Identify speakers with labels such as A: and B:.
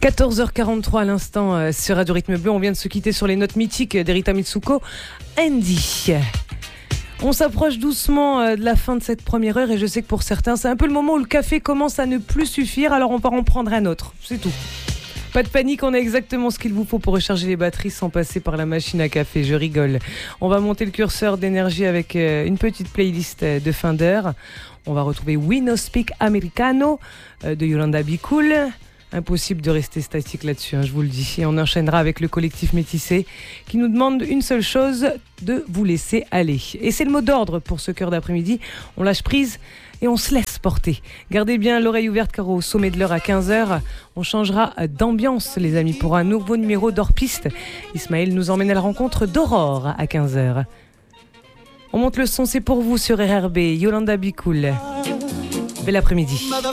A: 14h43 à l'instant sur Radio Rythme Bleu. On vient de se quitter sur les notes mythiques d'Erita Mitsuko. Andy. On s'approche doucement de la fin de cette première heure et je sais que pour certains, c'est un peu le moment où le café commence à ne plus suffire, alors on va en prendre un autre. C'est tout. Pas de panique, on a exactement ce qu'il vous faut pour recharger les batteries sans passer par la machine à café. Je rigole. On va monter le curseur d'énergie avec une petite playlist de fin d'heure. On va retrouver We No Speak Americano de Yolanda Be Cool. Impossible de rester statique là-dessus, je vous le dis. Et on enchaînera avec le collectif Métissé qui nous demande une seule chose, de vous laisser aller. Et c'est le mot d'ordre pour ce cœur d'après-midi. On lâche prise et on se laisse porter. Gardez bien l'oreille ouverte car au sommet de l'heure à 15h, on changera d'ambiance les amis pour un nouveau numéro d'Hors-Piste. Ismaël nous emmène à la rencontre d'Aurore à 15h. On monte le son, c'est pour vous sur RRB. Yolanda Be Cool. Bel après-midi.